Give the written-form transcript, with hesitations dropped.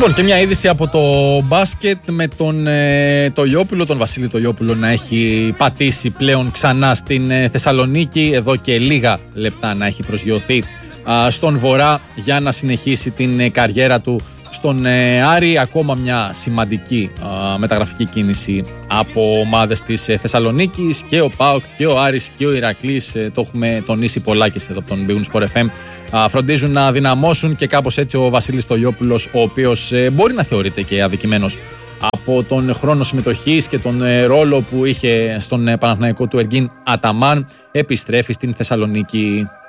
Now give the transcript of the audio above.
Λοιπόν, και μια είδηση από το μπάσκετ με τον Τοιόπουλο, τον Βασίλη Τοιόπουλο, να έχει πατήσει πλέον ξανά στην Θεσσαλονίκη. Εδώ και λίγα λεπτά να έχει προσγειωθεί στον Βορρά για να συνεχίσει την καριέρα του στον Άρη. Ακόμα μια σημαντική μεταγραφική κίνηση από ομάδες της Θεσσαλονίκης, και ο ΠΑΟΚ και ο Άρης και ο Ηρακλής, το έχουμε τονίσει πολλάκις εδώ από τον Big Win Sport FM, φροντίζουν να δυναμώσουν, και κάπως έτσι ο Βασίλης Τοιόπουλος, ο οποίος μπορεί να θεωρείται και αδικημένος από τον χρόνο συμμετοχής και τον ρόλο που είχε στον Παναθηναϊκό του Εργίν Αταμάν, επιστρέφει στην Θεσσαλονίκη.